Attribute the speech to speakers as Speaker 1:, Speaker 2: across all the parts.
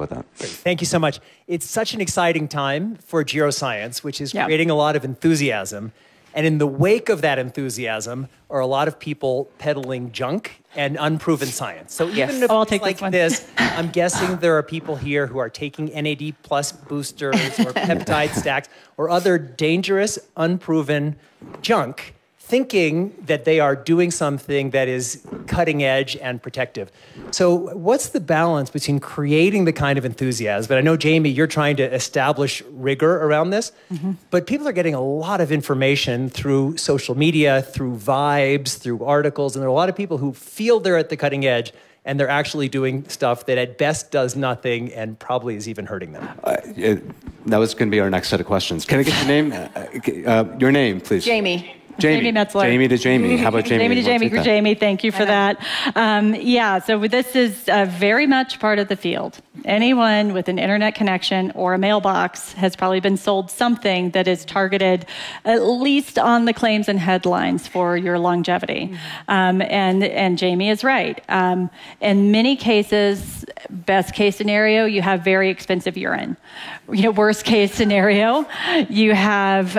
Speaker 1: about that.
Speaker 2: Thank you so much. It's such an exciting time for geoscience, which is creating a lot of enthusiasm. And in the wake of that enthusiasm are a lot of people peddling junk and unproven science. So even if it's like this, I'm guessing there are people here who are taking NAD plus boosters or peptide stacks or other dangerous, unproven junk, thinking that they are doing something that is cutting edge and protective. So what's the balance between creating the kind of enthusiasm? But I know, Jamie, you're trying to establish rigor around this, but people are getting a lot of information through social media, through vibes, through articles, and there are a lot of people who feel they're at the cutting edge, and they're actually doing stuff that at best does nothing and probably is even hurting them.
Speaker 1: That was going to be our next set of questions. Can I get your name? Your name, please.
Speaker 3: Jamie.
Speaker 1: Jamie
Speaker 3: Metzler.
Speaker 1: Jamie to Jamie. How about Jamie?
Speaker 3: Jamie to Jamie for Jamie. Thank you for that. So this is very much part of the field. Anyone with an internet connection or a mailbox has probably been sold something that is targeted at least on the claims and headlines for your longevity. And Jamie is right. In many cases, best case scenario, you have very expensive urine. Worst case scenario, you have,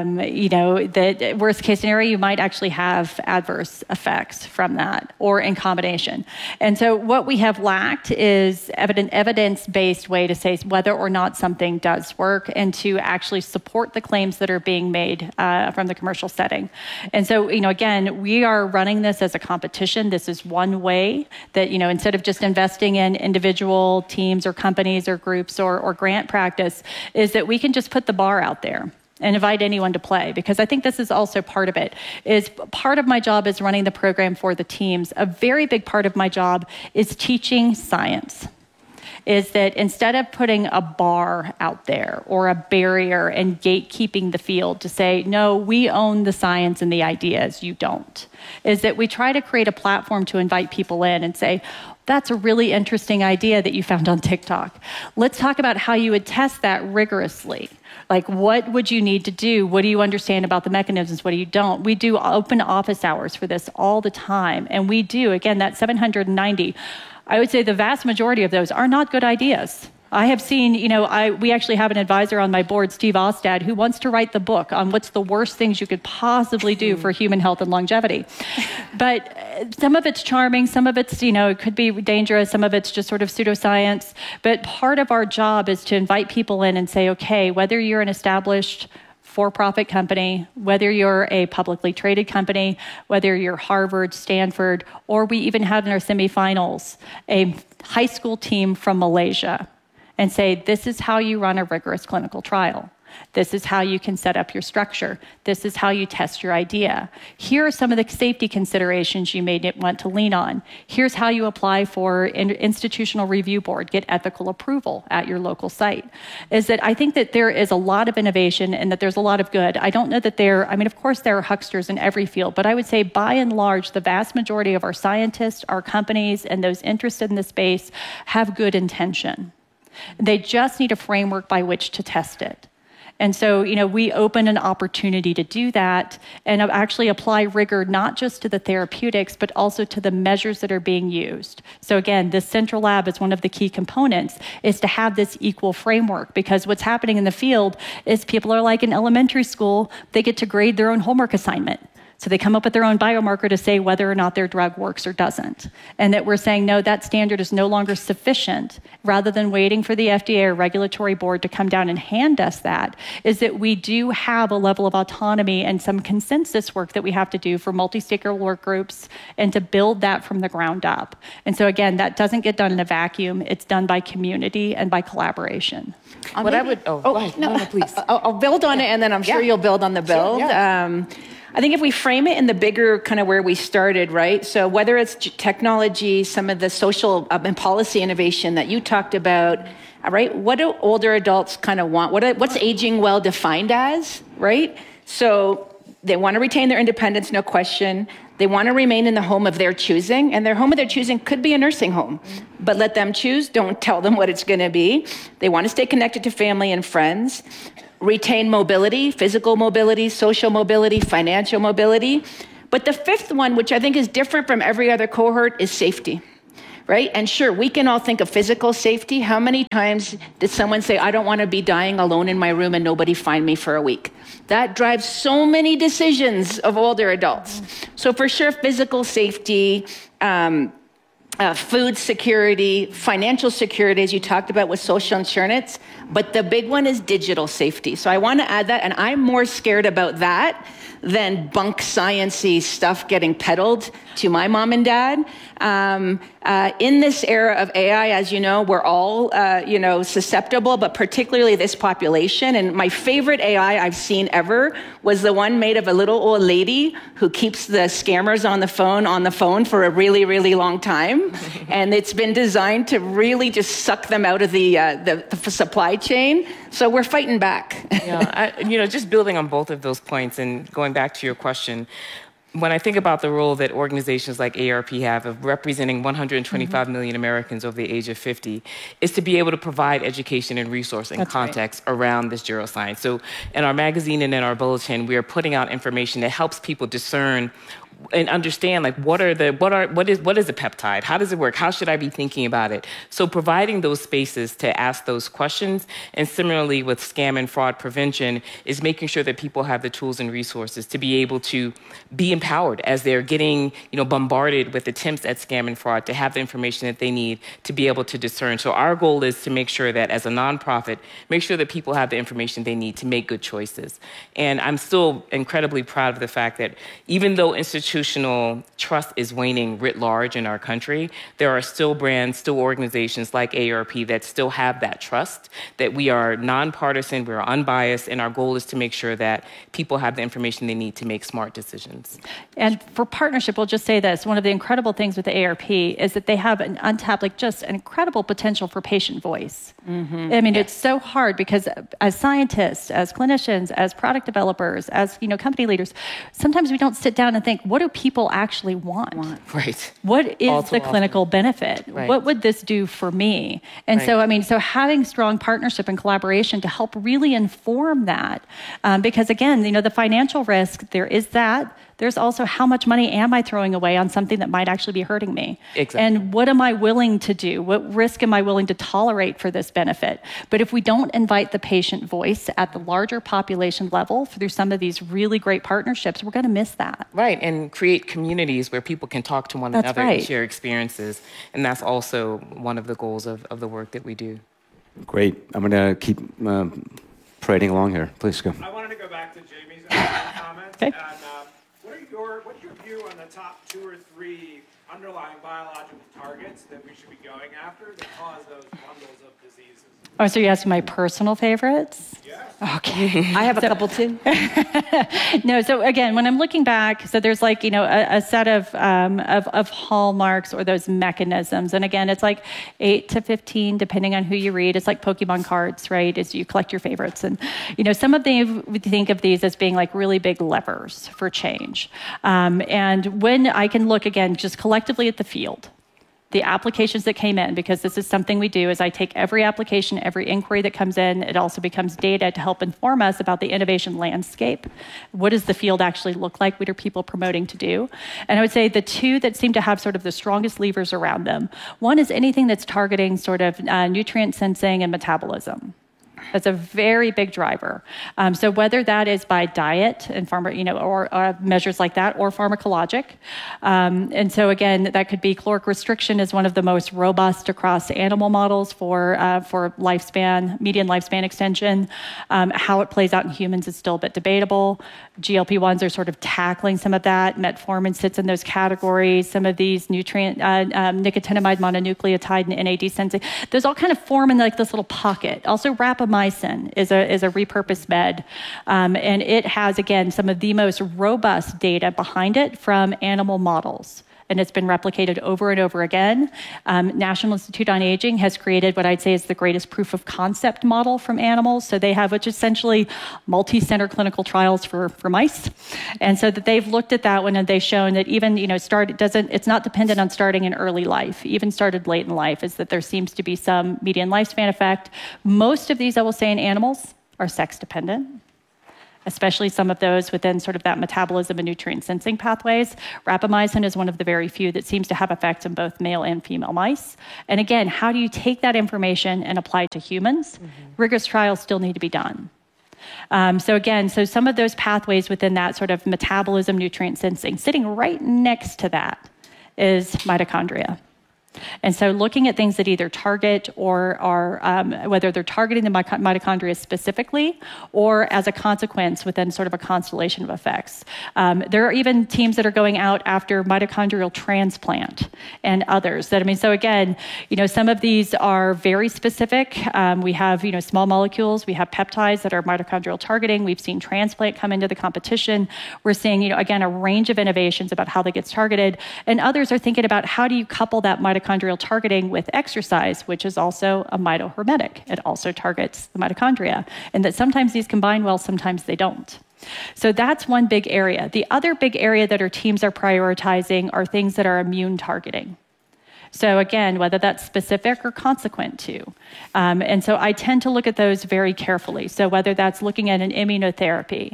Speaker 3: that worst case scenario, you might actually have adverse effects from that or in combination. And so what we have lacked is evidence-based way to say whether or not something does work and to actually support the claims that are being made from the commercial setting. And so, again, we are running this as a competition. This is one way that, instead of just investing in individual teams or companies or groups or grant practice, is that we can just put the bar out there and invite anyone to play, because I think this is also part of it. Is part of my job is running the program for the teams. A very big part of my job is teaching science. Is that instead of putting a bar out there or a barrier and gatekeeping the field to say, no, we own the science and the ideas, you don't, is that we try to create a platform to invite people in and say, that's a really interesting idea that you found on TikTok. Let's talk about how you would test that rigorously. Like, what would you need to do? What do you understand about the mechanisms? What do you don't? We do open office hours for this all the time. And we do, again, that 790, I would say the vast majority of those are not good ideas. I have seen, we actually have an advisor on my board, Steve Ostad, who wants to write the book on what's the worst things you could possibly do for human health and longevity. But some of it's charming, some of it's, it could be dangerous, some of it's just sort of pseudoscience. But part of our job is to invite people in and say, okay, whether you're an established for-profit company, whether you're a publicly traded company, whether you're Harvard, Stanford, or we even had in our semifinals a high school team from Malaysia, and say, this is how you run a rigorous clinical trial. This is how you can set up your structure. This is how you test your idea. Here are some of the safety considerations you may want to lean on. Here's how you apply for an institutional review board, get ethical approval at your local site. Is that I think that there is a lot of innovation and that there's a lot of good. I don't know that of course there are hucksters in every field, but I would say by and large, the vast majority of our scientists, our companies, and those interested in the space have good intention. They just need a framework by which to test it. And so, we open an opportunity to do that and actually apply rigor not just to the therapeutics, but also to the measures that are being used. So again, this central lab is one of the key components, is to have this equal framework, because what's happening in the field is people are like in elementary school, they get to grade their own homework assignment. So they come up with their own biomarker to say whether or not their drug works or doesn't. And that we're saying, no, that standard is no longer sufficient. Rather than waiting for the FDA or regulatory board to come down and hand us that, is that we do have a level of autonomy and some consensus work that we have to do for multi-stakeholder work groups and to build that from the ground up. And so again, that doesn't get done in a vacuum. It's done by community and by collaboration.
Speaker 4: Please. I'll build on it, and then I'm sure you'll build on the build. Sure, I think if we frame it in the bigger kind of where we started, right? So whether it's technology, some of the social and policy innovation that you talked about, right? What do older adults kind of want? What's aging well defined as, right? So they want to retain their independence, no question. They want to remain in the home of their choosing, and their home of their choosing could be a nursing home, but let them choose. Don't tell them what it's going to be. They want to stay connected to family and friends. Retain mobility, physical mobility, social mobility, financial mobility. But the fifth one, which I think is different from every other cohort, is safety. right? And sure, we can all think of physical safety. How many times did someone say, I don't want to be dying alone in my room and nobody find me for a week? That drives so many decisions of older adults. So for sure, physical safety, food security, financial security, as you talked about with social insurance, but the big one is digital safety. So I want to add that, and I'm more scared about that than bunk science-y stuff getting peddled to my mom and dad. In this era of AI, as you know, we're all, susceptible, but particularly this population. And my favorite AI I've seen ever was the one made of a little old lady who keeps the scammers on the phone for a really, really long time. And it's been designed to really just suck them out of the supply chain. So we're fighting back.
Speaker 5: Yeah, just building on both of those points and going back to your question, when I think about the role that organizations like AARP have of representing 125 million Americans over the age of 50, is to be able to provide education and resource and context around this geroscience. So in our magazine and in our bulletin, we are putting out information that helps people discern and understand, like, what is a peptide? How does it work? How should I be thinking about it? So providing those spaces to ask those questions, and similarly with scam and fraud prevention, is making sure that people have the tools and resources to be able to be empowered as they're getting, bombarded with attempts at scam and fraud, to have the information that they need to be able to discern. So our goal is to make sure that as a nonprofit, make sure that people have the information they need to make good choices. And I'm still incredibly proud of the fact that even though institutional trust is waning writ large in our country, there are still brands, still organizations like AARP that still have that trust, that we are nonpartisan, we're unbiased, and our goal is to make sure that people have the information they need to make smart decisions.
Speaker 3: And for partnership, we'll just say this, one of the incredible things with the AARP is that they have an untapped, just an incredible potential for patient voice. Mm-hmm. I mean, It's so hard because as scientists, as clinicians, as product developers, as company leaders, sometimes we don't sit down and think, what do people actually want?
Speaker 5: Right.
Speaker 3: What is the clinical benefit?
Speaker 5: Right.
Speaker 3: What would this do for me? And so having strong partnership and collaboration to help really inform that, because again, the financial risk, there is that. There's also how much money am I throwing away on something that might actually be hurting me?
Speaker 5: Exactly.
Speaker 3: And what am I willing to do? What risk am I willing to tolerate for this benefit? But if we don't invite the patient voice at the larger population level through some of these really great partnerships, we're going to miss that.
Speaker 5: Right, and create communities where people can talk to one another and share experiences. And that's also one of the goals of the work that we do.
Speaker 1: Great. I'm going to keep parading along here. Please go.
Speaker 6: I wanted to go back to Jamie's comments.
Speaker 3: Okay.
Speaker 6: And, what's your view on the top 2 or 3 underlying biological targets that we should be going after that cause those bundles of diseases?
Speaker 3: Oh, so you're asking my personal favorites?
Speaker 6: Yes.
Speaker 3: Okay.
Speaker 4: I have a couple too.
Speaker 3: No, so again, when I'm looking back, so there's a set of hallmarks or those mechanisms. And again, it's like 8 to 15, depending on who you read. It's like Pokemon cards, right? As you collect your favorites. And, some of them, we think of these as being like really big levers for change. And when I can look again, just collectively at the field, the applications that came in, because this is something we do, is I take every application, every inquiry that comes in. It also becomes data to help inform us about the innovation landscape. What does the field actually look like? What are people promoting to do? And I would say the 2 that seem to have sort of the strongest levers around them. One is anything that's targeting sort of nutrient sensing and metabolism. That's a very big driver. So whether that is by diet and or measures like that, or pharmacologic. And so again, that could be caloric restriction is one of the most robust across animal models for median lifespan extension. How it plays out in humans is still a bit debatable. GLP-1s are sort of tackling some of that. Metformin sits in those categories. Some of these nicotinamide mononucleotide and NAD sensing, those all kind of form in like this little pocket. Also, rapamycin is a repurposed med, and it has, again, some of the most robust data behind it from animal models. And it's been replicated over and over again. National Institute on Aging has created what I'd say is the greatest proof of concept model from animals. So they have, which is essentially multi-center clinical trials for mice. And so that they've looked at that one and they've shown that even, it's not dependent on starting in early life, even started late in life, is that there seems to be some median lifespan effect. Most of these, I will say, in animals are sex dependent. especially some of those within sort of that metabolism and nutrient sensing pathways. Rapamycin is one of the very few that seems to have effects in both male and female mice. And again, how do you take that information and apply it to humans? Rigorous trials still need to be done. So some of those pathways within that sort of metabolism, nutrient sensing, sitting right next to that is mitochondria. And so looking at things that either target or are, whether they're targeting the mitochondria specifically or as a consequence within sort of a constellation of effects. There are even teams that are going out after mitochondrial transplant and others. So again, some of these are very specific. We have, small molecules. We have peptides that are mitochondrial targeting. We've seen transplant come into the competition. We're seeing, again, a range of innovations about how that gets targeted. And others are thinking about how do you couple that mitochondrial targeting with exercise, which is also a mitohormetic. It also targets the mitochondria. And that sometimes these combine well, sometimes they don't. So that's one big area. The other big area that our teams are prioritizing are things that are immune targeting. So again, whether that's specific or consequent to. And so I tend to look at those very carefully. So whether that's looking at an immunotherapy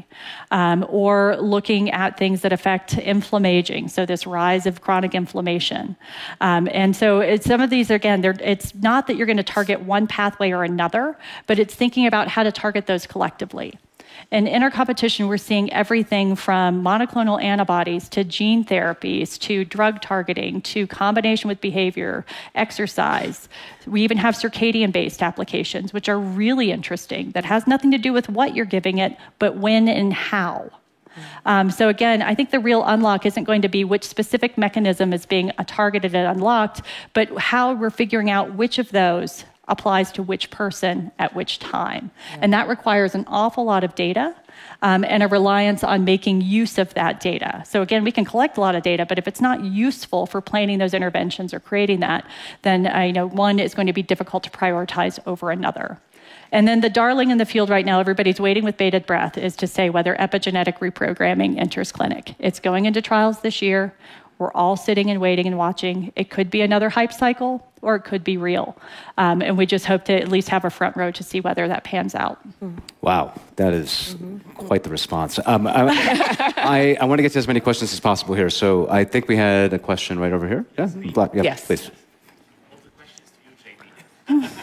Speaker 3: or looking at things that affect inflammaging, so this rise of chronic inflammation. And so some of these, again, it's not that you're going to target one pathway or another, but it's thinking about how to target those collectively. And in our competition, we're seeing everything from monoclonal antibodies to gene therapies to drug targeting to combination with behavior, exercise. We even have circadian-based applications, which are really interesting, that has nothing to do with what you're giving it, but when and how. So again, I think the real unlock isn't going to be which specific mechanism is being targeted and unlocked, but how we're figuring out which of those applies to which person at which time. And that requires an awful lot of data and a reliance on making use of that data. So again, we can collect a lot of data, but if it's not useful for planning those interventions or creating that, then one is going to be difficult to prioritize over another. And then the darling in the field right now, everybody's waiting with bated breath, is to say whether epigenetic reprogramming enters clinic. It's going into trials this year. We're all sitting and waiting and watching. It could be another hype cycle, or it could be real. And we just hope to at least have a front row to see whether that pans out.
Speaker 1: Wow, that is quite the response. I want to get to as many questions as possible here. So I think we had a question right over here. Yeah,
Speaker 5: Yes.
Speaker 1: Please.
Speaker 7: All the questions to you, Jamie.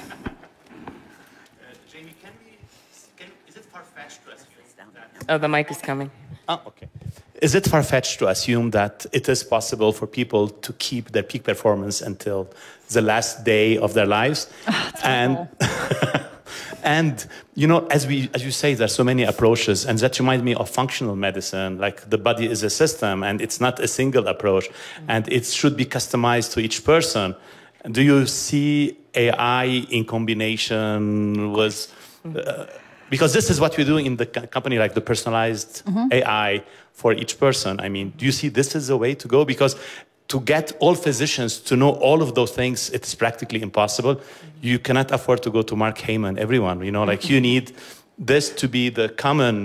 Speaker 7: Jamie, is it far-fetched to assume that...
Speaker 5: Oh, the mic is coming.
Speaker 7: Oh, okay. Is it far-fetched to assume that it is possible for people to keep their peak performance until the last day of their lives? And as you say, there's so many approaches, and that reminds me of functional medicine. Like the body is a system, and it's not a single approach, and it should be customized to each person. Do you see AI in combination with? Because this is what we're doing in the company, like the personalized AI for each person. I mean, do you see this is the way to go? Because to get all physicians to know all of those things, it's practically impossible. You cannot afford to go to Mark Heyman, everyone. You need this to be the common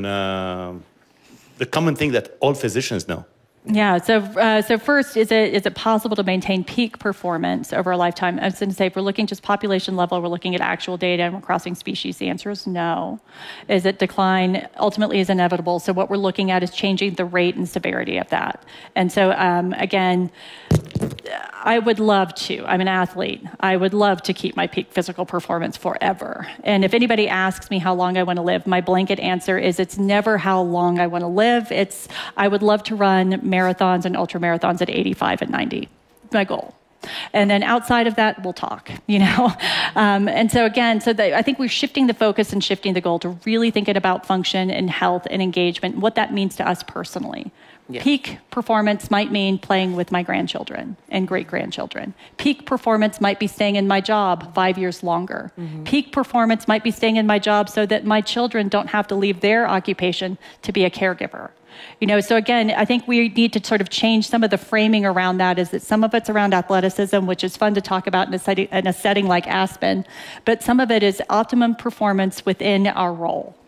Speaker 7: thing that all physicians know.
Speaker 3: Yeah, so first, is it possible to maintain peak performance over a lifetime? I was going to say, if we're looking just population level, we're looking at actual data and we're crossing species, the answer is no. Is it decline ultimately is inevitable? So what we're looking at is changing the rate and severity of that. And so, again, I would love to. I'm an athlete. I would love to keep my peak physical performance forever. And if anybody asks me how long I want to live, my blanket answer is it's never how long I want to live. It's I would love to run marathons and ultra marathons at 85 and 90. My goal. And then outside of that, we'll talk, And so again, I think we're shifting the focus and shifting the goal to really thinking about function and health and engagement, and what that means to us personally. Yeah. Peak performance might mean playing with my grandchildren and great-grandchildren. Peak performance might be staying in my job 5 years longer. Peak performance might be staying in my job so that my children don't have to leave their occupation to be a caregiver. So again, I think we need to sort of change some of the framing around that, is that some of it's around athleticism, which is fun to talk about in a setting like Aspen, but some of it is optimum performance within our role.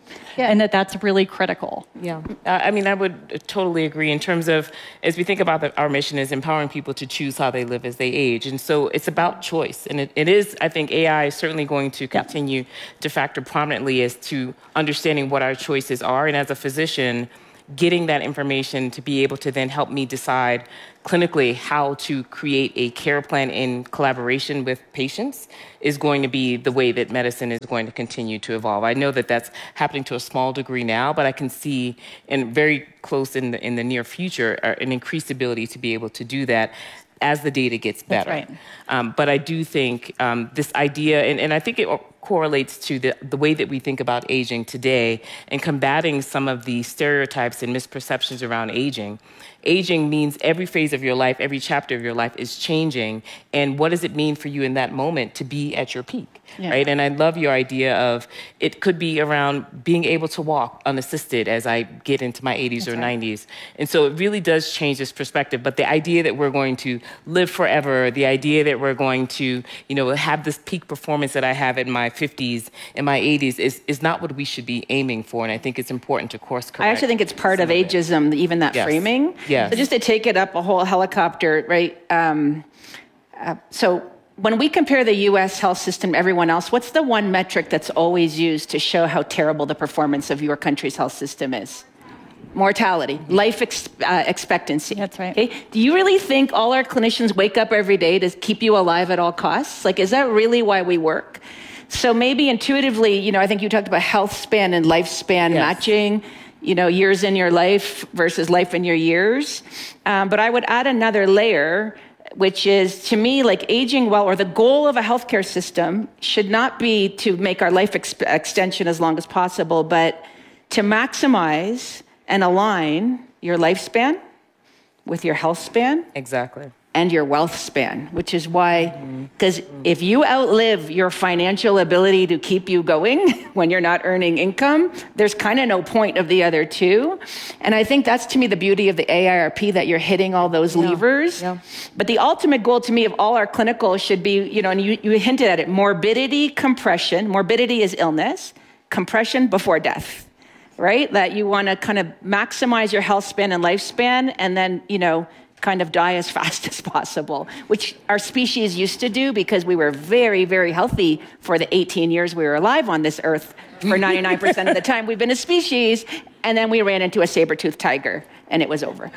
Speaker 3: and that's really critical.
Speaker 5: Yeah, I mean, I would totally agree in terms of, as we think about our mission is empowering people to choose how they live as they age. And so it's about choice. And it is, I think AI is certainly going to continue to factor prominently as to understanding what our choices are. And as a physician, getting that information to be able to then help me decide clinically how to create a care plan in collaboration with patients is going to be the way that medicine is going to continue to evolve. I know that that's happening to a small degree now, but I can see in very close in the near future an increased ability to be able to do that as the data gets better.
Speaker 3: That's right.
Speaker 5: But I do think this idea, and I think it correlates to the way that we think about aging today and combating some of the stereotypes and misperceptions around aging. Aging means every phase of your life, every chapter of your life is changing. And what does it mean for you in that moment to be at your peak, right? And I love your idea of it could be around being able to walk unassisted as I get into my 80s or 90s. And so it really does change this perspective. But the idea that we're going to live forever, the idea that we're going to, have this peak performance that I have in my 50s and my 80s is not what we should be aiming for. And I think it's important to course correct.
Speaker 4: I actually think it's part of ageism, even that framing.
Speaker 5: Yes.
Speaker 4: So just to take it up a whole helicopter, right? So when we compare the U.S. health system to everyone else, what's the one metric that's always used to show how terrible the performance of your country's health system is? Mortality, life expectancy.
Speaker 3: That's right.
Speaker 4: Okay? Do you really think all our clinicians wake up every day to keep you alive at all costs? Like, is that really why we work? So maybe intuitively, I think you talked about health span and lifespan matching. Years in your life versus life in your years. But I would add another layer, which is, to me, like aging well, or the goal of a healthcare system should not be to make our life extension as long as possible, but to maximize and align your lifespan with your health span.
Speaker 5: Exactly.
Speaker 4: And your wealth span, which is why, because if you outlive your financial ability to keep you going when you're not earning income, there's kind of no point of the other two. And I think that's, to me, the beauty of the AARP, that you're hitting all those levers. Yeah. But the ultimate goal, to me, of all our clinical should be, and you hinted at it, morbidity, compression. Morbidity is illness, compression before death, right? That you want to kind of maximize your health span and lifespan, and then, kind of die as fast as possible, which our species used to do because we were very, very healthy for the 18 years we were alive on this earth. For 99% of the time we've been a species, and then we ran into a saber-toothed tiger, and it was over.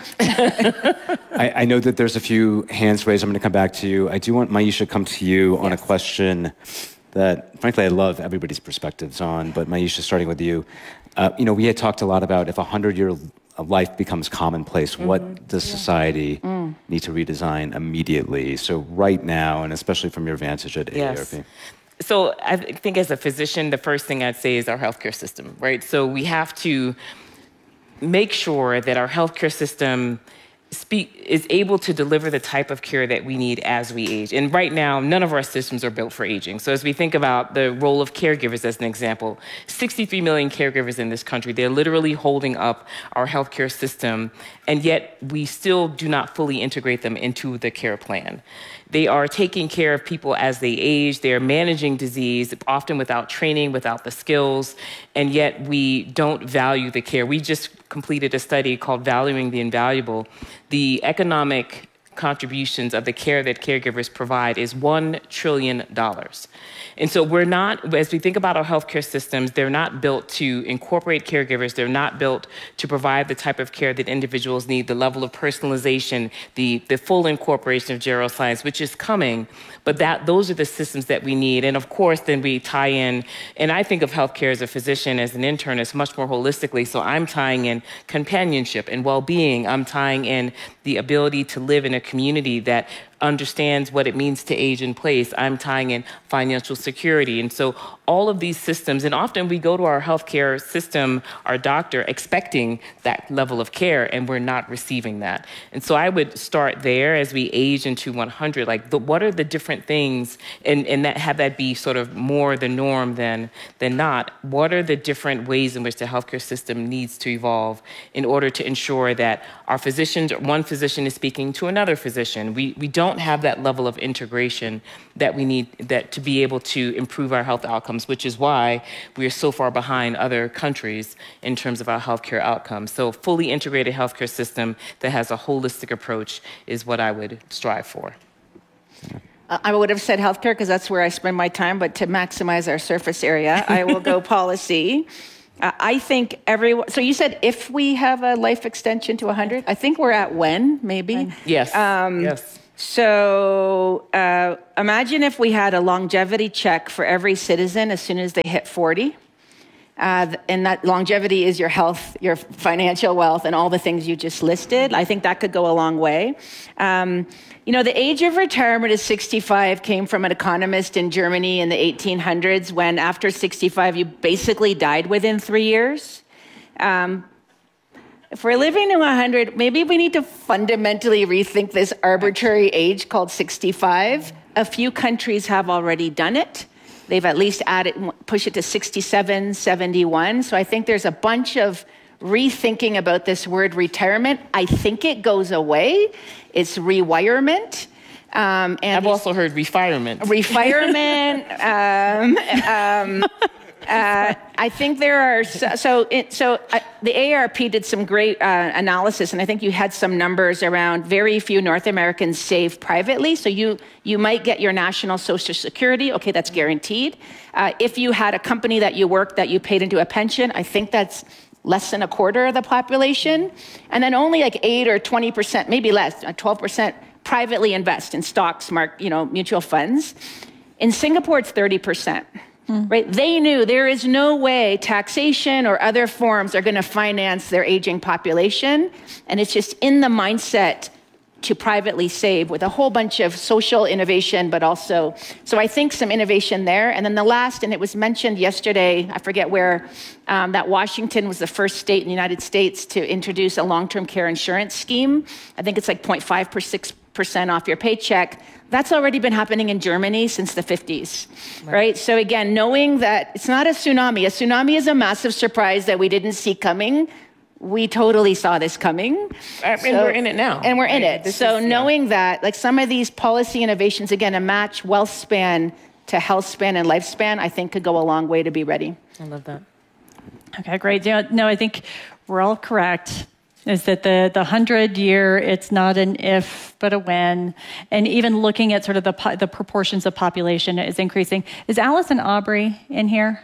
Speaker 1: I know that there's a few hands raised. I'm going to come back to you. I do want Maisha to come to you on a question that, frankly, I love everybody's perspectives on, but Maisha, starting with you. We had talked a lot about if 100-year life becomes commonplace, what does society need to redesign immediately? So right now, and especially from your vantage at AARP.
Speaker 5: So I think as a physician, the first thing I'd say is our healthcare system, right? So we have to make sure that our healthcare system is able to deliver the type of care that we need as we age. And right now, none of our systems are built for aging. So as we think about the role of caregivers as an example, 63 million caregivers in this country, they're literally holding up our healthcare system, and yet we still do not fully integrate them into the care plan. They are taking care of people as they age. They are managing disease, often without training, without the skills, and yet we don't value the care. We just completed a study called Valuing the Invaluable. The economic contributions of the care that caregivers provide is $1 trillion. And so we're not, as we think about our healthcare systems, they're not built to incorporate caregivers. They're not built to provide the type of care that individuals need, the level of personalization, the full incorporation of gerontoscience, which is coming. But those are the systems that we need. And of course, then we tie in, and I think of healthcare as a physician, as an internist, much more holistically. So I'm tying in companionship and well-being. I'm tying in the ability to live in a community that understands what it means to age in place. I'm tying in financial security. And so all of these systems, and often we go to our healthcare system, our doctor, expecting that level of care, and we're not receiving that. And so I would start there as we age into 100, what are the different things, and that have that be sort of more the norm than not. What are the different ways in which the healthcare system needs to evolve in order to ensure that our physicians, one physician is speaking to another physician. We don't have that level of integration that we need to be able to improve our health outcomes outcomes, which is why we are so far behind other countries in terms of our healthcare outcomes. So fully integrated healthcare system that has a holistic approach is what I would strive for.
Speaker 4: I would have said healthcare because that's where I spend my time, but to maximize our surface area, I will go policy. I think everyone, so you said if we have a life extension to 100, I think we're at when, maybe?
Speaker 5: Yes, yes.
Speaker 4: So imagine if we had a longevity check for every citizen as soon as they hit 40. And that longevity is your health, your financial wealth, and all the things you just listed. I think that could go a long way. The age of retirement is 65 came from an economist in Germany in the 1800s when after 65, you basically died within 3 years. If we're living to 100, maybe we need to fundamentally rethink this arbitrary age called 65. A few countries have already done it. They've at least push it to 67, 71. So I think there's a bunch of rethinking about this word retirement. I think it goes away. It's rewirement. And
Speaker 5: I've also heard refirement.
Speaker 4: Refirement. I think there are, the AARP did some great analysis, and I think you had some numbers around very few North Americans save privately. So you might get your national social security. Okay, that's guaranteed. If you had a company that you worked that you paid into a pension, I think that's less than a quarter of the population. And then only like 8 or 20%, maybe less, 12% privately invest in stocks, mutual funds. In Singapore, it's 30%. Right? They knew there is no way taxation or other forms are going to finance their aging population. And it's just in the mindset to privately save with a whole bunch of social innovation, but also, so I think some innovation there. And then the last, and it was mentioned yesterday, I forget where, that Washington was the first state in the United States to introduce a long-term care insurance scheme. I think it's like 0.5% off your paycheck. That's already been happening in Germany since the 50s, right? So again, knowing that it's not a tsunami. A tsunami is a massive surprise that we didn't see coming. We totally saw this coming.
Speaker 5: And we're in it now.
Speaker 4: And we're in it. So knowing that, like some of these policy innovations, again, a match wealth span to health span and lifespan, I think could go a long way to be ready.
Speaker 5: I love that.
Speaker 3: Okay, great. No, I think we're all correct. Is that the 100-year, it's not an if, but a when. And even looking at sort of the proportions of population is increasing. Is Allison Aubrey in here?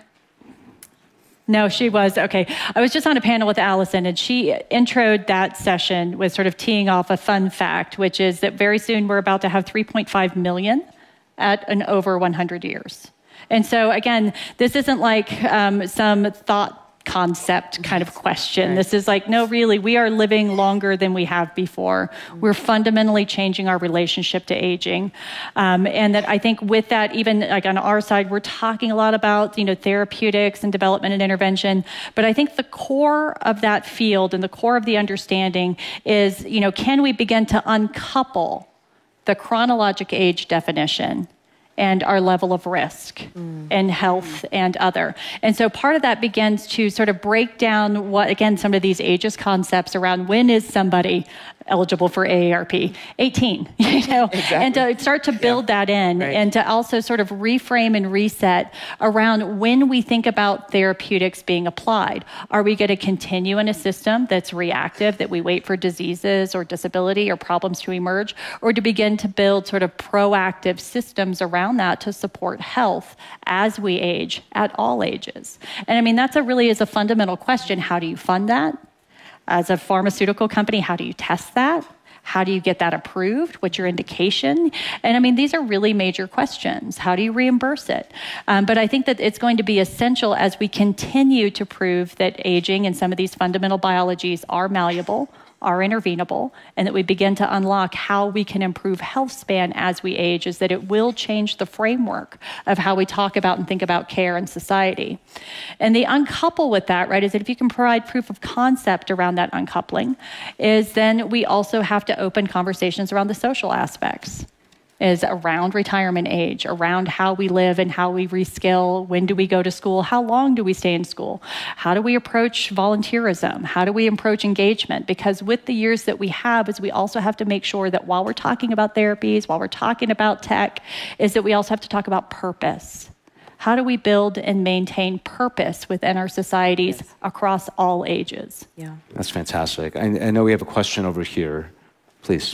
Speaker 3: No, she was. Okay. I was just on a panel with Allison, and she introed that session with sort of teeing off a fun fact, which is that very soon we're about to have 3.5 million at an over 100 years. And so, again, this isn't like some thought concept kind of question. Right. This is like, no, really, we are living longer than we have before. We're fundamentally changing our relationship to aging. And that I think with that, even like on our side, we're talking a lot about, therapeutics and development and intervention. But I think the core of that field and the core of the understanding is, can we begin to uncouple the chronologic age definition and our level of risk and health and other. And so part of that begins to sort of break down some of these ageist concepts around when is somebody eligible for AARP? 18, exactly. And to start to build that in and to also sort of reframe and reset around when we think about therapeutics being applied. Are we going to continue in a system that's reactive, that we wait for diseases or disability or problems to emerge, or to begin to build sort of proactive systems around that to support health as we age at all ages? And I mean, that's really is a fundamental question. How do you fund that? As a pharmaceutical company, how do you test that? How do you get that approved? What's your indication? And I mean, these are really major questions. How do you reimburse it? But I think that it's going to be essential as we continue to prove that aging and some of these fundamental biologies are malleable, are intervenable, and that we begin to unlock how we can improve health span as we age, is that it will change the framework of how we talk about and think about care in society. And the uncouple with that, right, is that if you can provide proof of concept around that uncoupling, is then we also have to open conversations around the social aspects. Is around retirement age, around how we live and how we reskill. When do we go to school? How long do we stay in school? How do we approach volunteerism? How do we approach engagement? Because with the years that we have, is we also have to make sure that while we're talking about therapies, while we're talking about tech, is that we also have to talk about purpose. how do we build and maintain purpose within our societies across all ages?
Speaker 4: Yeah.
Speaker 1: That's fantastic. I know we have a question over here. Please.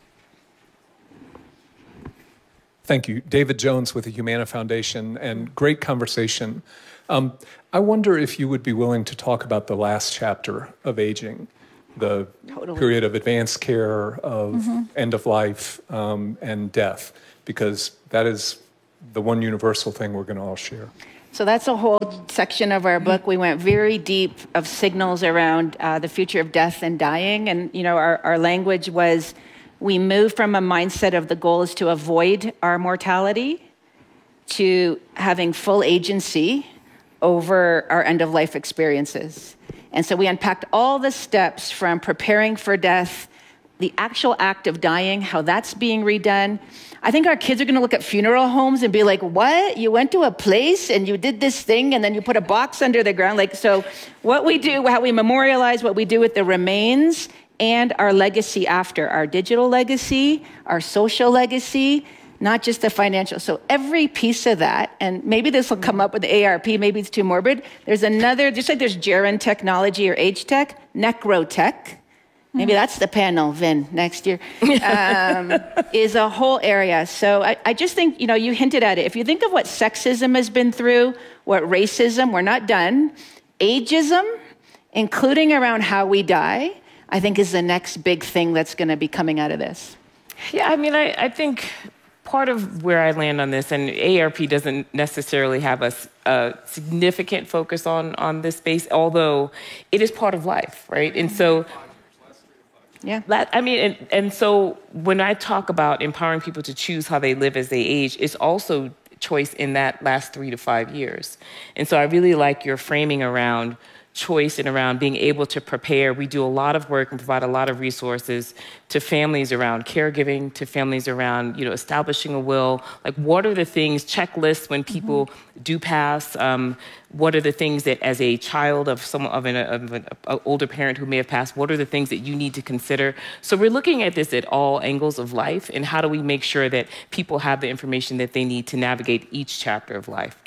Speaker 8: Thank you. David Jones with the Humana Foundation, and great conversation. I wonder if you would be willing to talk about the last chapter of aging, the period of advanced care, of end of life, and death, because that is the one universal thing we're going to all share.
Speaker 4: So that's a whole section of our book. We went very deep of signals around the future of death and dying. And, you know, our language was, we moved from a mindset of the goal is to avoid our mortality to having full agency over our end-of-life experiences. And so we unpacked all the steps from preparing for death, the actual act of dying, how that's being redone. I think our kids are going to look at funeral homes and be like, what? You went to a place and you did this thing and then you put a box under the ground? Like, so what we do, how we memorialize, what we do with the remains, and our legacy after, our digital legacy, our social legacy, not just the financial. So every piece of that, and maybe this will come up with the ARP, maybe it's too morbid. There's another, just like there's Geron technology or age tech, necrotech. Maybe that's the panel, Vin, next year, is a whole area. So I just think, you know, you hinted at it. If you think of what sexism has been through, what racism, we're not done. Ageism, including around how we die, I think is the next big thing that's going to be coming out of this.
Speaker 5: Yeah, I mean, I think part of where I land on this, and AARP doesn't necessarily have a significant focus on this space, although it is part of life, right? And so,
Speaker 4: yeah,
Speaker 5: I mean, and so when I talk about empowering people to choose how they live as they age, it's also choice in that last 3 to 5 years. And so I really like your framing around choice and around being able to prepare. We do a lot of work and provide a lot of resources to families around caregiving, to families around, you know, establishing a will. Like, what are the things, checklists when people do pass? What are the things that, as a child of an older parent who may have passed, what are the things that you need to consider? So we're looking at this at all angles of life, and how do we make sure that people have the information that they need to navigate each chapter of life?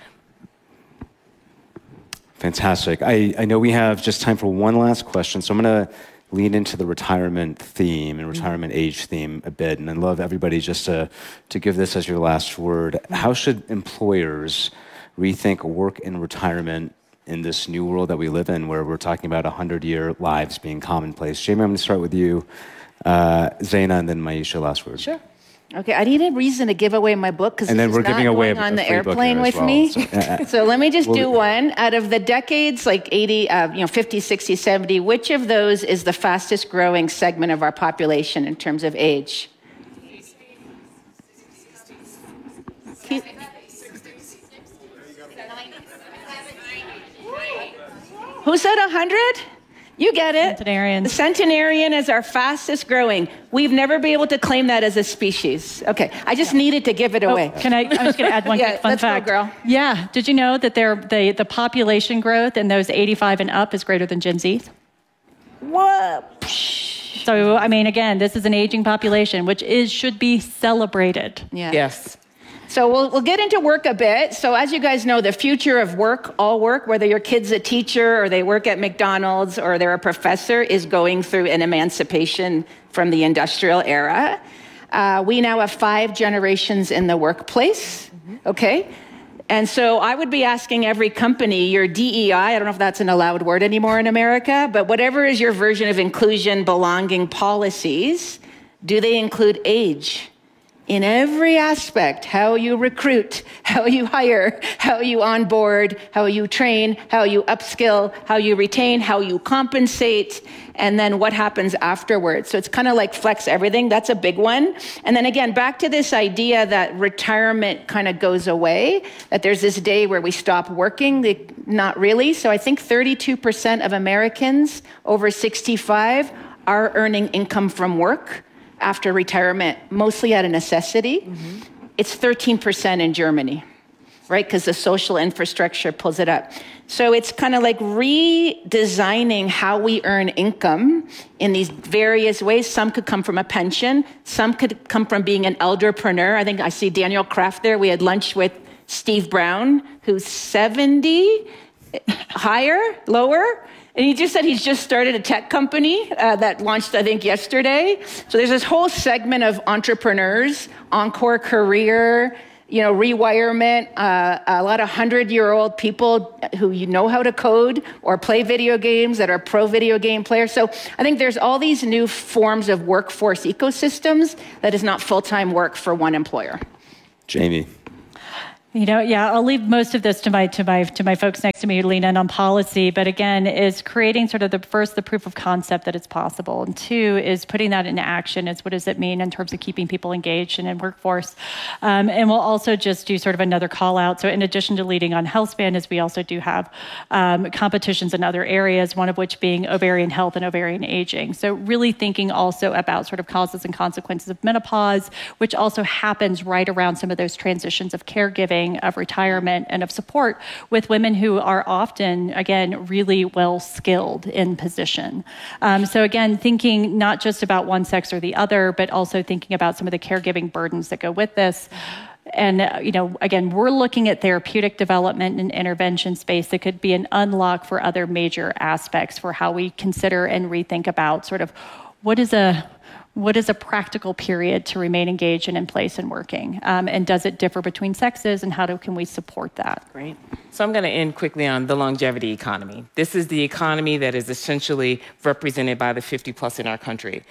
Speaker 1: Fantastic. I know we have just time for one last question, so I'm going to lean into the retirement theme and retirement age theme a bit, and I'd love everybody just to give this as your last word. How should employers rethink work and retirement in this new world that we live in, where we're talking about 100-year lives being commonplace? Jamie, I'm going to start with you, Zaina, and then Maisha, last word.
Speaker 4: Sure. Okay, I need a reason to give away my book because this is not going on the airplane with me. So let me just do one. Out of the decades, like 80, 50, 60, 70, which of those is the fastest growing segment of our population in terms of age? Who said 100? You get it.
Speaker 3: Centenarians.
Speaker 4: The centenarian is our fastest growing. We've never been able to claim that as a species. Okay, I just needed to give it away.
Speaker 3: I'm just going to add one quick fun fact.
Speaker 4: Go, girl.
Speaker 3: Yeah, did you know that the population growth in those 85 and up is greater than Gen Z?
Speaker 4: What?
Speaker 3: So, I mean, again, this is an aging population, which should be celebrated.
Speaker 4: Yeah.
Speaker 5: Yes.
Speaker 4: So we'll get into work a bit. So as you guys know, the future of work, all work, whether your kid's a teacher or they work at McDonald's or they're a professor, is going through an emancipation from the industrial era. We now have 5 generations in the workplace, okay? And so I would be asking every company, your DEI, I don't know if that's an allowed word anymore in America, but whatever is your version of inclusion, belonging policies, do they include age? In every aspect, how you recruit, how you hire, how you onboard, how you train, how you upskill, how you retain, how you compensate, and then what happens afterwards. So it's kind of like flex everything. That's a big one. And then again, back to this idea that retirement kind of goes away, that there's this day where we stop working. Not really. So I think 32% of Americans over 65 are earning income from work after retirement, mostly out of necessity. It's 13% in Germany, right? Because the social infrastructure pulls it up. So it's kind of like redesigning how we earn income in these various ways. Some could come from a pension. Some could come from being an elderpreneur. I think I see Daniel Kraft there. We had lunch with Steve Brown, who's 70, higher, lower. And he just said he's just started a tech company that launched, I think, yesterday. So there's this whole segment of entrepreneurs, Encore Career, rewirement, a lot of 100-year-old people who know how to code or play video games that are pro video game players. So I think there's all these new forms of workforce ecosystems that is not full-time work for one employer.
Speaker 1: Jamie.
Speaker 3: I'll leave most of this to my folks next to me who lean in on policy. But again, is creating sort of the proof of concept that it's possible, and two is putting that into action. Is what does it mean in terms of keeping people engaged and in workforce? And we'll also just do sort of another call out. So in addition to leading on HealthSpan, is we also do have competitions in other areas. One of which being ovarian health and ovarian aging. So really thinking also about sort of causes and consequences of menopause, which also happens right around some of those transitions of caregiving, of retirement, and of support with women who are often, again, really well skilled in position. So again, thinking not just about one sex or the other, but also thinking about some of the caregiving burdens that go with this. And, again, we're looking at therapeutic development and intervention space that could be an unlock for other major aspects for how we consider and rethink about sort of what is a practical period to remain engaged and in place and working? And does it differ between sexes, and can we support that?
Speaker 5: Great. So I'm going to end quickly on the longevity economy. This is the economy that is essentially represented by the 50 plus in our country.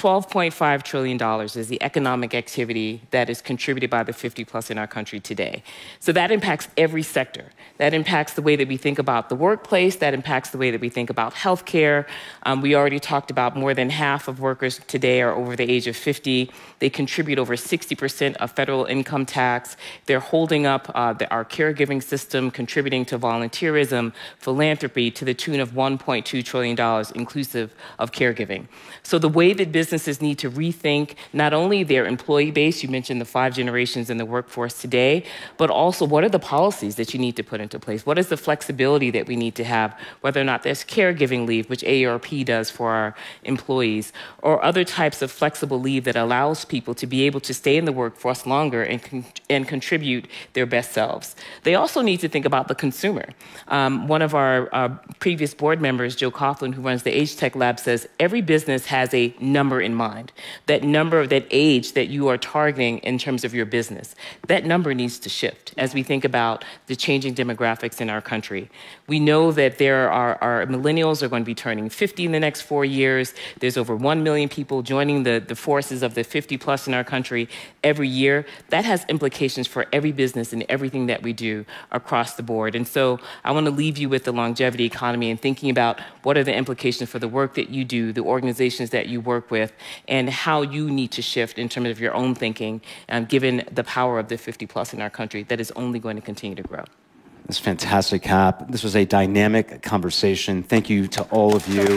Speaker 5: $12.5 trillion is the economic activity that is contributed by the 50 plus in our country today. So that impacts every sector. That impacts the way that we think about the workplace. That impacts the way that we think about healthcare. We already talked about more than half of workers today are over the age of 50. They contribute over 60% of federal income tax. They're holding up our caregiving system, contributing to volunteerism, philanthropy to the tune of $1.2 trillion, inclusive of caregiving. So the way that businesses need to rethink not only their employee base, you mentioned the 5 generations in the workforce today, but also what are the policies that you need to put into place? What is the flexibility that we need to have, whether or not there's caregiving leave, which AARP does for our employees, or other types of flexible leave that allows people to be able to stay in the workforce longer and contribute their best selves. They also need to think about the consumer. One of our previous board members, Joe Coughlin, who runs the Age Tech Lab, says every business has a number in mind. That number, that age that you are targeting in terms of your business, that number needs to shift as we think about the changing demographics in our country. We know that there are our millennials are going to be turning 50 in the next 4 years. There's over 1 million people joining the forces of the 50 plus in our country every year. That has implications for every business and everything that we do across the board. And so I want to leave you with the longevity economy and thinking about what are the implications for the work that you do, the organizations that you work with, and how you need to shift in terms of your own thinking, given the power of the 50 plus in our country that is only going to continue to grow.
Speaker 1: That's fantastic, Cap. This was a dynamic conversation. Thank you to all of you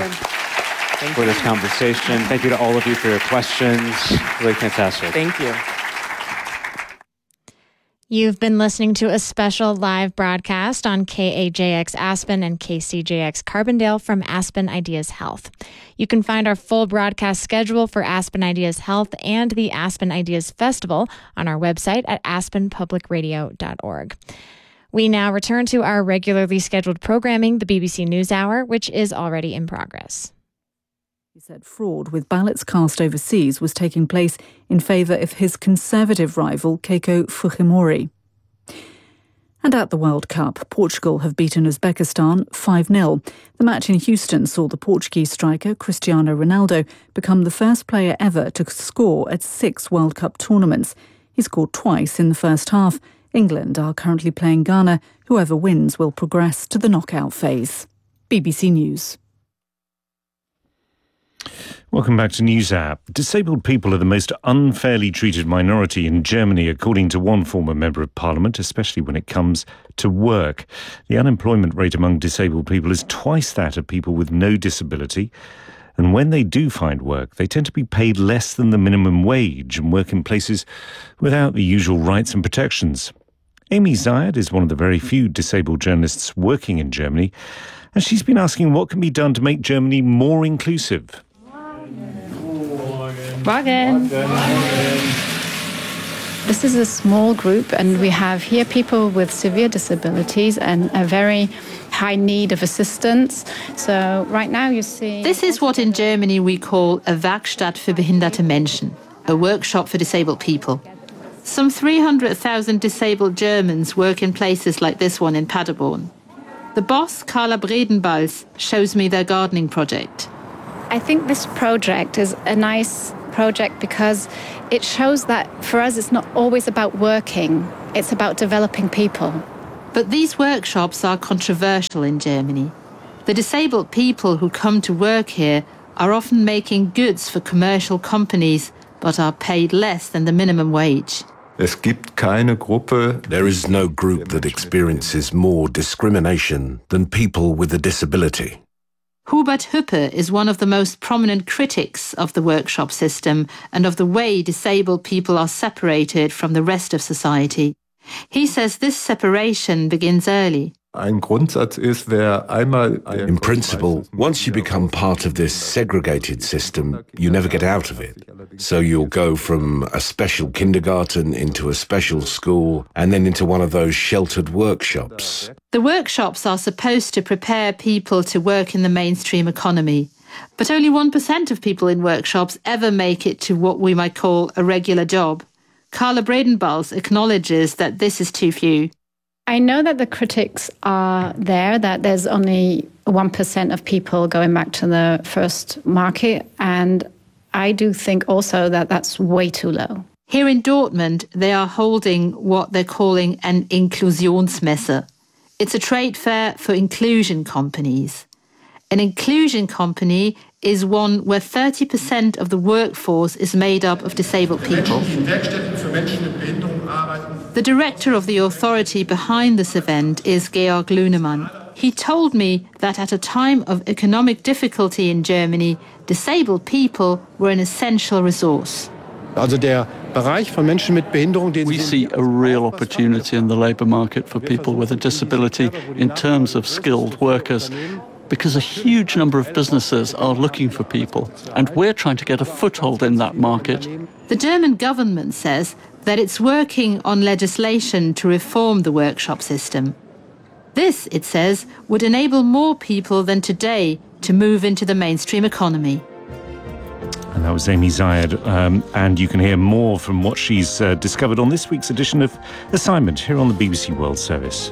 Speaker 1: for this conversation. Thank you to all of you for your questions. Really fantastic.
Speaker 5: Thank you.
Speaker 9: You've been listening to a special live broadcast on KAJX Aspen and KCJX Carbondale from Aspen Ideas Health. You can find our full broadcast schedule for Aspen Ideas Health and the Aspen Ideas Festival on our website at aspenpublicradio.org. We now return to our regularly scheduled programming, the BBC NewsHour, which is already in progress.
Speaker 10: He said fraud with ballots cast overseas was taking place in favour of his conservative rival, Keiko Fujimori. And at the World Cup, Portugal have beaten Uzbekistan 5-0. The match in Houston saw the Portuguese striker Cristiano Ronaldo become the first player ever to score at 6 World Cup tournaments. He scored twice in the first half. England are currently playing Ghana. Whoever wins will progress to the knockout phase. BBC News.
Speaker 11: Welcome back to NewsHour. Disabled people are the most unfairly treated minority in Germany, according to one former member of parliament, especially when it comes to work. The unemployment rate among disabled people is twice that of people with no disability. And when they do find work, they tend to be paid less than the minimum wage and work in places without the usual rights and protections. Amy Zayed is one of the very few disabled journalists working in Germany, and she's been asking what can be done to make Germany more inclusive.
Speaker 3: Morgen.
Speaker 12: This is a small group, and we have here people with severe disabilities and a very high need of assistance. So right now you see...
Speaker 13: This is what in Germany we call a Werkstatt für behinderte Menschen, a workshop for disabled people. Some 300,000 disabled Germans work in places like this one in Paderborn. The boss, Carla Bredenbals, shows me their gardening project.
Speaker 12: I think this project is a nice project because it shows that for us it's not always about working, it's about developing people.
Speaker 13: But these workshops are controversial in Germany. The disabled people who come to work here are often making goods for commercial companies, but are paid less than the minimum wage.
Speaker 14: There is no group that experiences more discrimination than people with a disability.
Speaker 13: Hubert Hüppe is one of the most prominent critics of the workshop system and of the way disabled people are separated from the rest of society. He says this separation begins early.
Speaker 14: In principle, once you become part of this segregated system, you never get out of it. So you'll go from a special kindergarten into a special school and then into one of those sheltered workshops.
Speaker 13: The workshops are supposed to prepare people to work in the mainstream economy. But only 1% of people in workshops ever make it to what we might call a regular job. Carla Bredenbals acknowledges that this is too few.
Speaker 12: I know that the critics are there, that there's only 1% of people going back to the first market, and I do think also that that's way too low.
Speaker 13: Here in Dortmund, they are holding what they're calling an Inklusionsmesse. It's a trade fair for inclusion companies. An inclusion company is one where 30% of the workforce is made up of disabled people. The director of the authority behind this event is Georg Lunemann. He told me that at a time of economic difficulty in Germany, disabled people were an essential resource.
Speaker 15: We see a real opportunity in the labour market for people with a disability in terms of skilled workers, because a huge number of businesses are looking for people, and we're trying to get a foothold in that market.
Speaker 13: The German government says that it's working on legislation to reform the workshop system. This, it says, would enable more people than today to move into the mainstream economy.
Speaker 11: And that was Amy Zayed, and you can hear more from what she's discovered on this week's edition of Assignment here on the BBC World Service.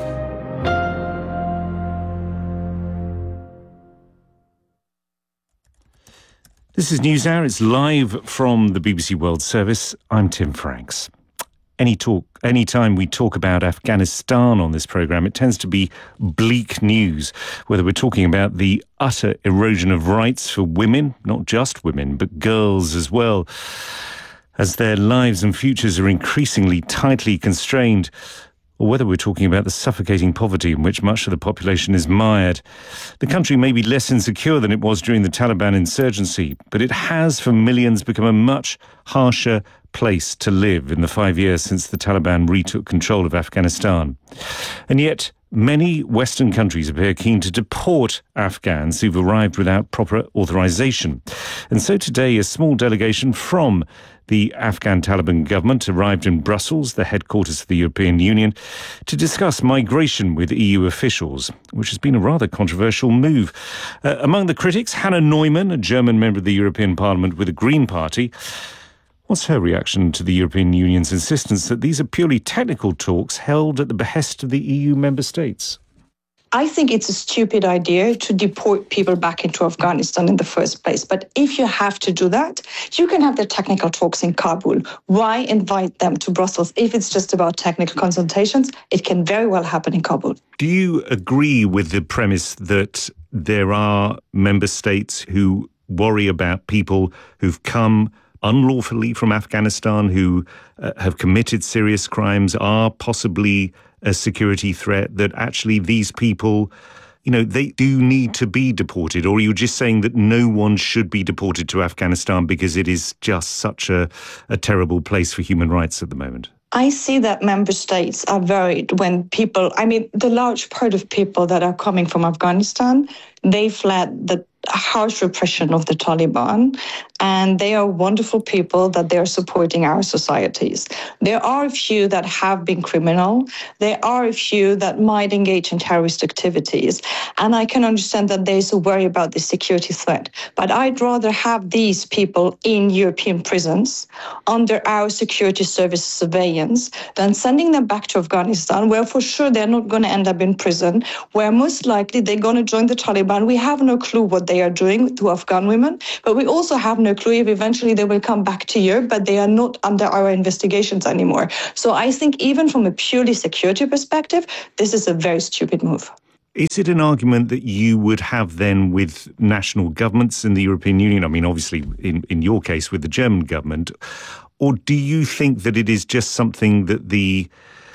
Speaker 11: This is NewsHour. It's live from the BBC World Service. I'm Tim Franks. Anytime we talk about Afghanistan on this programme, it tends to be bleak news, whether we're talking about the utter erosion of rights for women, not just women, but girls as well, as their lives and futures are increasingly tightly constrained, or whether we're talking about the suffocating poverty in which much of the population is mired. The country may be less insecure than it was during the Taliban insurgency, but it has, for millions, become a much harsher place to live in the 5 years since the Taliban retook control of Afghanistan. And yet, many Western countries appear keen to deport Afghans who've arrived without proper authorization. And so today, a small delegation from the Afghan Taliban government arrived in Brussels, the headquarters of the European Union, to discuss migration with EU officials, which has been a rather controversial move. Among the critics, Hannah Neumann, a German member of the European Parliament with the Green Party. What's her reaction to the European Union's insistence that these are purely technical talks held at the behest of the EU member states?
Speaker 16: I think it's a stupid idea to deport people back into Afghanistan in the first place. But if you have to do that, you can have the technical talks in Kabul. Why invite them to Brussels? If it's just about technical consultations, it can very well happen in Kabul.
Speaker 11: Do you agree with the premise that there are member states who worry about people who've come unlawfully from Afghanistan, who have committed serious crimes, are possibly a security threat, that actually these people, you know, they do need to be deported? Or are you just saying that no one should be deported to Afghanistan because it is just such a terrible place for human rights at the moment?
Speaker 16: I see that member states are worried when people, the large part of people that are coming from Afghanistan, they fled the harsh repression of the Taliban, and they are wonderful people that they are supporting our societies. There are a few that have been criminal. There are a few that might engage in terrorist activities. And I can understand that there is a worry about the security threat. But I'd rather have these people in European prisons under our security service surveillance than sending them back to Afghanistan, where for sure they're not going to end up in prison, where most likely they're going to join the Taliban. We have no clue what they are doing to Afghan women, but we also have no clue if eventually they will come back to Europe, but they are not under our investigations anymore. So I think even from a purely security perspective, this is a very stupid move.
Speaker 11: Is it an argument that you would have then with national governments in the European Union? I mean, obviously, in your case, with the German government. Or do you think that it is just something that the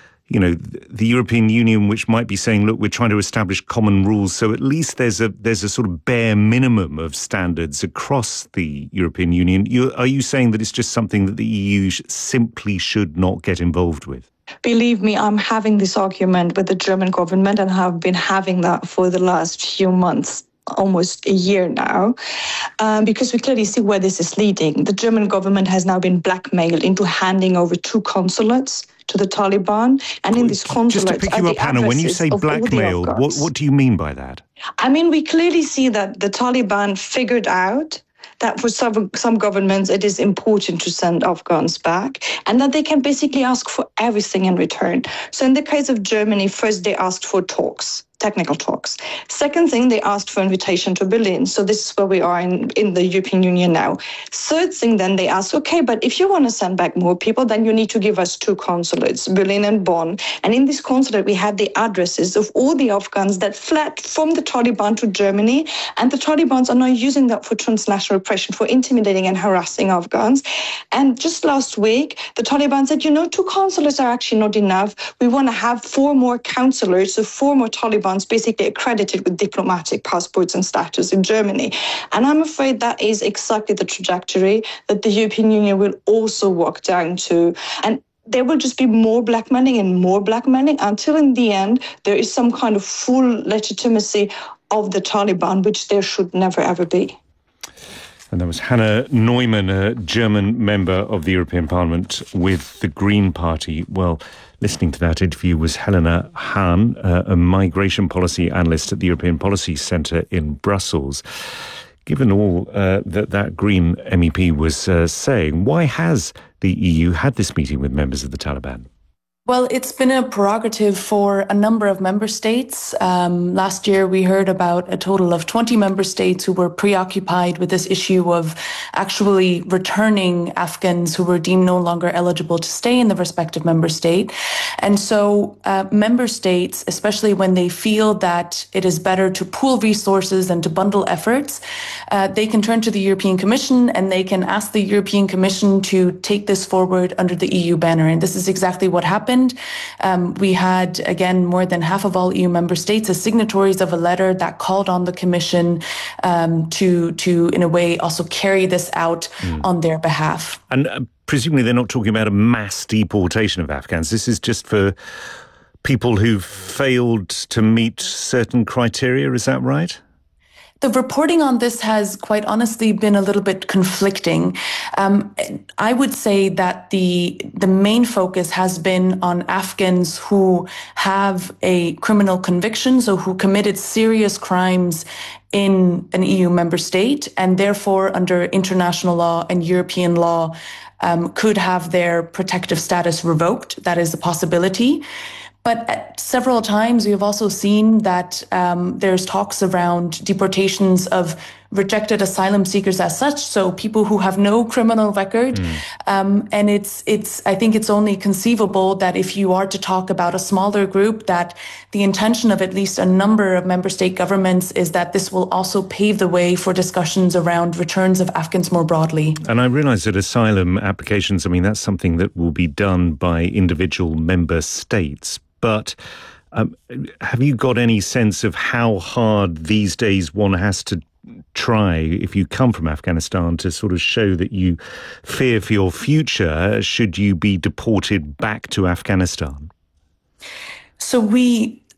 Speaker 11: European Union, which might be saying, look, we're trying to establish common rules, so at least there's a sort of bare minimum of standards across the European Union. Are you saying that it's just something that the EU simply should not get involved with?
Speaker 16: Believe me, I'm having this argument with the German government and have been having that for the last few months, almost a year now, because we clearly see where this is leading. The German government has now been blackmailed into handing over 2 consulates to the Taliban. And in this consulate,
Speaker 11: just to pick you up, Hannah, when you say blackmailed, what do you mean by that?
Speaker 16: I mean, we clearly see that the Taliban figured out that for some governments it is important to send Afghans back, and that they can basically ask for everything in return. So in the case of Germany, first they asked for talks, technical talks. Second thing, they asked for invitation to Berlin. So this is where we are in the European Union now. Third thing, then they asked, okay, but if you want to send back more people, then you need to give us 2 consulates, Berlin and Bonn. And in this consulate, we had the addresses of all the Afghans that fled from the Taliban to Germany. And the Taliban are now using that for transnational repression, for intimidating and harassing Afghans. And just last week, the Taliban said, 2 consulates are actually not enough. We want to have 4 more counselors, so 4 more Taliban basically accredited with diplomatic passports and status in Germany. And I'm afraid that is exactly the trajectory that the European Union will also walk down to. And there will just be more blackmailing and more blackmailing until in the end there is some kind of full legitimacy of the Taliban, which there should never ever be.
Speaker 11: And that was Hannah Neumann, a German member of the European Parliament with the Green Party. Well, listening to that interview was Helena Hahn, a migration policy analyst at the European Policy Centre in Brussels. Given all that Green MEP was saying, why has the EU had this meeting with members of the Taliban?
Speaker 17: Well, it's been a prerogative for a number of member states. Last year, we heard about a total of 20 member states who were preoccupied with this issue of actually returning Afghans who were deemed no longer eligible to stay in the respective member state. And so member states, especially when they feel that it is better to pool resources and to bundle efforts, they can turn to the European Commission and they can ask the European Commission to take this forward under the EU banner. And this is exactly what happened. We had, again, more than half of all EU member states as signatories of a letter that called on the Commission to, in a way, also carry this out on their behalf.
Speaker 11: And presumably they're not talking about a mass deportation of Afghans. This is just for people who've failed to meet certain criteria. Is that right?
Speaker 17: The reporting on this has quite honestly been a little bit conflicting. I would say that the main focus has been on Afghans who have a criminal conviction, so who committed serious crimes in an EU member state, and therefore under international law and European law could have their protective status revoked. That is a possibility. But several times we have also seen that there's talks around deportations of rejected asylum seekers as such, so people who have no criminal record. And I think it's only conceivable that if you are to talk about a smaller group, that the intention of at least a number of member state governments is that this will also pave the way for discussions around returns of Afghans more broadly.
Speaker 11: And I realise that asylum applications, I mean, that's something that will be done by individual member states. But have you got any sense of how hard these days one has to try, if you come from Afghanistan, to sort of show that you fear for your future should you be deported back to Afghanistan?
Speaker 17: So we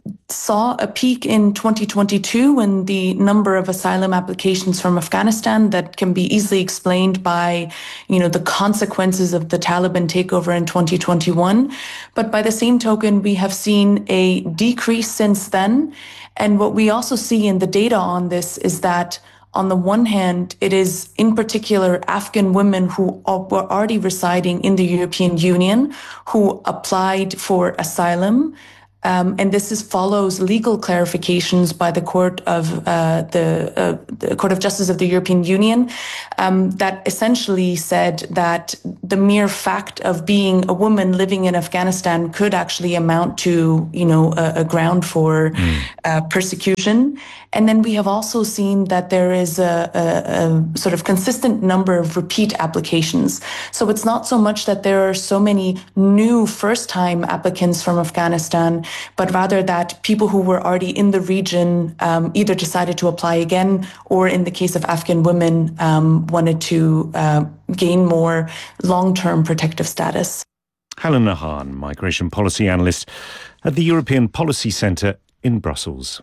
Speaker 17: saw a peak in 2022 in the number of asylum applications from Afghanistan that can be easily explained by, the consequences of the Taliban takeover in 2021. But by the same token, we have seen a decrease since then. And what we also see in the data on this is that on the one hand, it is in particular Afghan women who were already residing in the European Union who applied for asylum. And this follows legal clarifications by the Court of the Court of Justice of the European Union that essentially said that the mere fact of being a woman living in Afghanistan could actually amount to, a ground for persecution. And then we have also seen that there is a sort of consistent number of repeat applications. So it's not so much that there are so many new first-time applicants from Afghanistan, but rather that people who were already in the region either decided to apply again, or in the case of Afghan women, wanted to gain more long-term protective status.
Speaker 11: Helena Hahn, Migration Policy Analyst at the European Policy Centre in Brussels.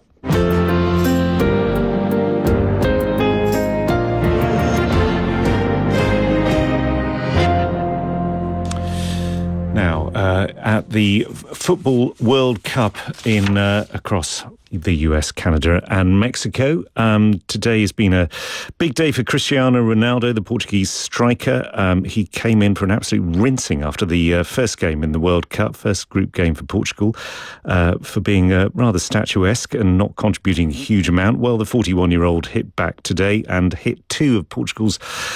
Speaker 11: Now, at the Football World Cup in across the US, Canada and Mexico. Today has been a big day for Cristiano Ronaldo, the Portuguese striker. He came in for an absolute rinsing after the first game in the World Cup, first group game for Portugal, for being rather statuesque and not contributing a huge amount. Well, the 41-year-old hit back today and hit 2 of Portugal's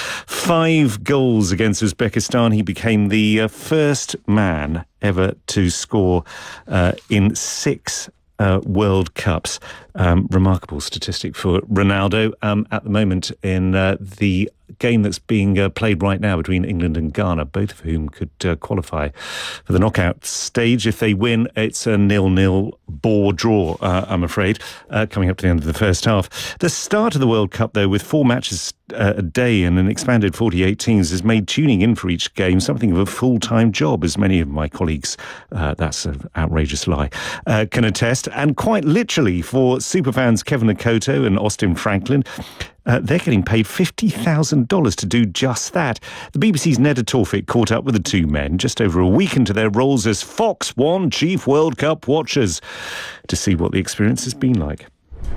Speaker 11: 5 goals against Uzbekistan. He became the first man ever to score in 6 World Cups. Remarkable statistic for Ronaldo. At the moment in the game that's being played right now between England and Ghana, both of whom could qualify for the knockout stage. If they win, it's a 0-0 bore draw, I'm afraid, coming up to the end of the first half. The start of the World Cup, though, with 4 matches a day and an expanded 48 teams, has made tuning in for each game something of a full-time job, as many of my colleagues, that's an outrageous lie, can attest. And quite literally, for superfans Kevin Akoto and Austin Franklin, they're getting paid $50,000 to do just that. The BBC's Neda Tawfik caught up with the 2 men just over a week into their roles as Fox One Chief World Cup watchers to see what the experience has been like.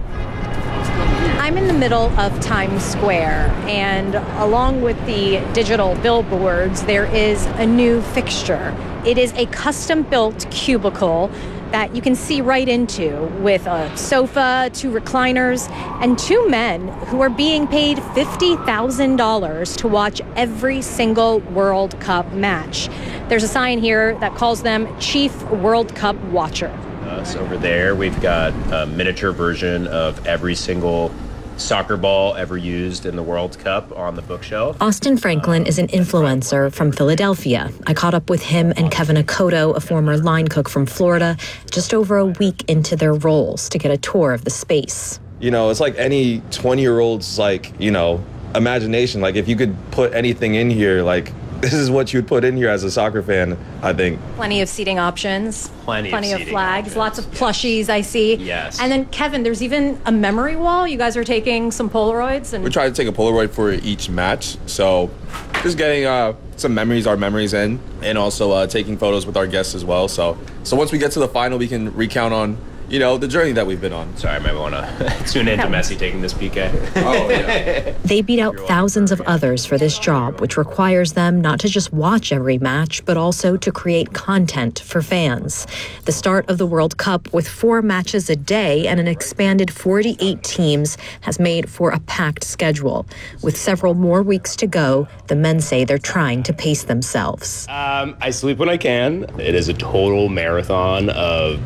Speaker 18: I'm in the middle of Times Square, and along with the digital billboards, there is a new fixture. It is a custom-built cubicle that you can see right into, with a sofa, 2 recliners, and 2 men who are being paid $50,000 to watch every single World Cup match. There's a sign here that calls them Chief World Cup Watcher.
Speaker 19: So over there, we've got a miniature version of every single soccer ball ever used in the World Cup on the bookshelf.
Speaker 20: Austin Franklin is an influencer from Philadelphia. I caught up with him and Kevin Akoto, a former line cook from Florida, just over a week into their roles to get a tour of the space.
Speaker 21: It's like any 20-year-old's imagination. Like, if you could put anything in here, this is what you'd put in here as a soccer fan, I think.
Speaker 18: Plenty of seating options.
Speaker 19: Plenty
Speaker 18: of flags. Options. Lots of plushies, I see.
Speaker 19: Yes.
Speaker 18: And then, Kevin, there's even a memory wall. You guys are taking some Polaroids.
Speaker 22: We're trying to take a Polaroid for each match. So just getting our memories in, and also taking photos with our guests as well. So once we get to the final, we can recount on the journey that we've been on.
Speaker 19: Sorry, I might want to tune into Messi taking this PK.
Speaker 21: Oh, yeah.
Speaker 20: They beat out thousands of others for this job, which requires them not to just watch every match, but also to create content for fans. The start of the World Cup with 4 matches a day and an expanded 48 teams has made for a packed schedule. With several more weeks to go, the men say they're trying to pace themselves.
Speaker 19: I sleep when I can. It is a total marathon of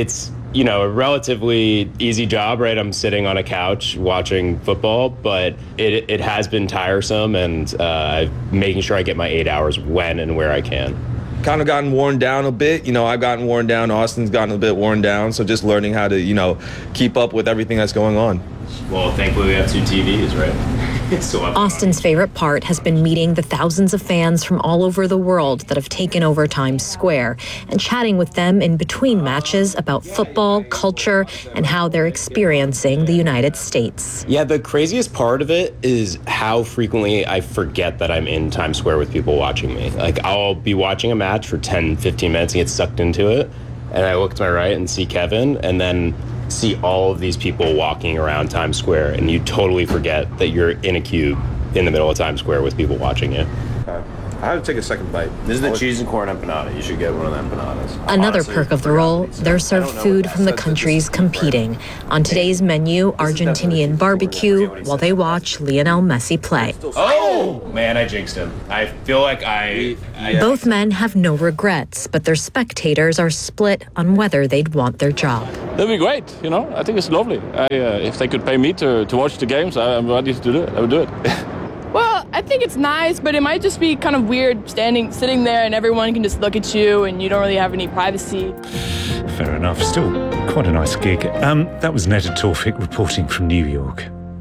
Speaker 19: a relatively easy job, right? I'm sitting on a couch watching football, but it has been tiresome, and making sure I get my 8 hours when and where I can.
Speaker 21: Kind of gotten worn down a bit. I've gotten worn down. Austin's gotten a bit worn down. So just learning how to, keep up with everything that's going on.
Speaker 19: Well, thankfully we have 2 TVs, right?
Speaker 20: Austin's favorite part has been meeting the thousands of fans from all over the world that have taken over Times Square and chatting with them in between matches about football, culture, and how they're experiencing the United States.
Speaker 19: Yeah, the craziest part of it is how frequently I forget that I'm in Times Square with people watching me. Like, I'll be watching a match for 10, 15 minutes and get sucked into it, and I look to my right and see Kevin, and then see all of these people walking around Times Square, and you totally forget that you're in a cube in the middle of Times Square with people watching you.
Speaker 22: I have to take a second bite.
Speaker 2: This is the cheese and corn empanada. You should get one of the empanadas.
Speaker 20: Another perk of the role, they're served food from the countries competing. On today's menu, Argentinian barbecue, while they watch Lionel Messi play.
Speaker 2: Oh, man, I jinxed him. I feel like I
Speaker 20: Both men have no regrets, but their spectators are split on whether they'd want their job.
Speaker 6: That'd be great, you know. I think it's lovely. If they could pay me to watch the games, I'm ready to do it. I would do it.
Speaker 23: Well, I think it's nice, but it might just be kind of weird sitting there and everyone can just look at you and you don't really have any privacy.
Speaker 11: Fair enough. Still quite a nice gig. That was Neda Tawfik reporting from New York.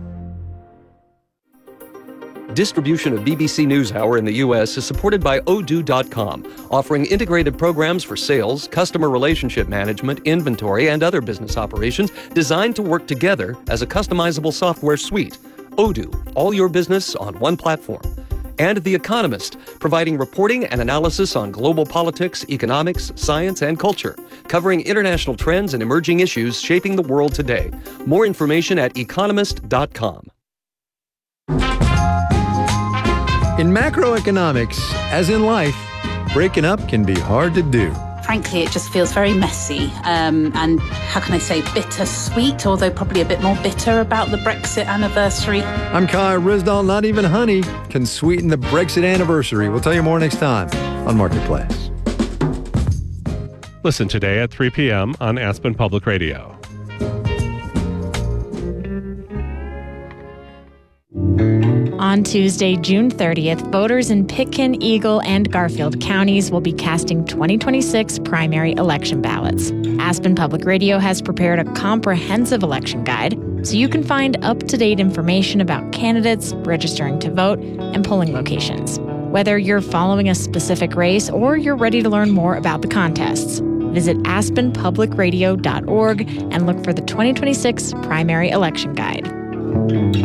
Speaker 24: Distribution of BBC NewsHour in the U.S. is supported by Odoo.com, offering integrated programs for sales, customer relationship management, inventory, and other business operations designed to work together as a customizable software suite. Odoo, all your business on one platform. And The Economist, providing reporting and analysis on global politics, economics, science, and culture, covering international trends and emerging issues shaping the world today. More information at economist.com.
Speaker 25: In macroeconomics, as in life, breaking up can be hard to do.
Speaker 26: Frankly, it just feels very messy and, how can I say, bittersweet, although probably a bit more bitter about the Brexit anniversary.
Speaker 25: I'm Kai Rizdal. Not even honey can sweeten the Brexit anniversary. We'll tell you more next time on Marketplace.
Speaker 27: Listen today at 3 p.m. on Aspen Public Radio.
Speaker 9: On Tuesday, June 30th, voters in Pitkin, Eagle, and Garfield counties will be casting 2026 primary election ballots. Aspen Public Radio has prepared a comprehensive election guide so you can find up-to-date information about candidates, registering to vote, and polling locations. Whether you're following a specific race or you're ready to learn more about the contests, visit aspenpublicradio.org and look for the 2026 primary election guide.